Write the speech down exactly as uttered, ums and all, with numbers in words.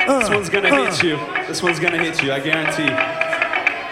This one's gonna hit you. This one's gonna hit you, I guarantee.